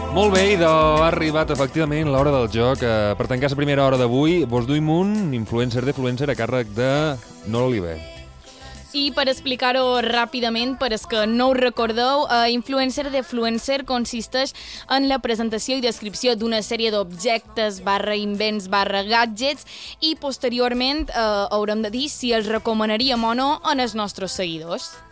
Molt bé, idò, ha arribat efectivament l'hora del joc. Per tancar la primera hora d'avui, vos duim un influencer de Fluencer a càrrec de Nora Oliver. I per explicar-ho ràpidament, per als que no ho recordeu, Influencer de Fluencer consisteix en la presentació i descripció d'una sèrie d'objectes /invents/gadgets i posteriorment haurem de dir si els recomanaríem o no en els nostres seguidors.